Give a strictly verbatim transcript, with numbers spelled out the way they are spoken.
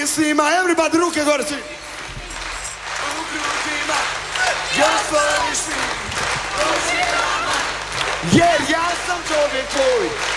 mislima, everybody ruke gore svi. U grudima, gospodi svi, jer ja sam čovjek tvoj.